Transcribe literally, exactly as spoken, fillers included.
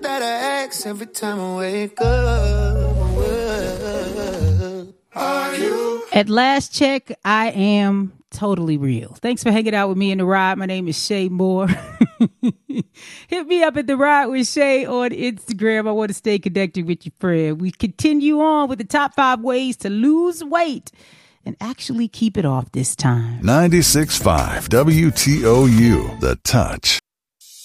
that I ask every time I wake up. Are you? At last check, I am totally real. Thanks for hanging out with me in The Ride. My name is Shay Moore. Hit me up at The Ride with Shay on Instagram. I want to stay connected with your friend. We continue on with the top five ways to lose weight and actually keep it off this time. ninety-six point five W T O U, The Touch.